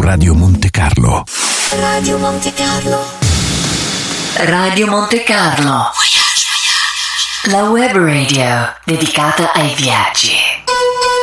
Radio Monte Carlo. Radio Monte Carlo. Radio Monte Carlo. La web radio dedicata ai viaggi.